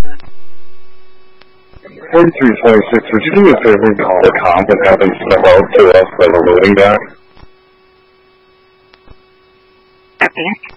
4326, would you do me a favor and call the comp and have them step out to us by the loading dock? Okay.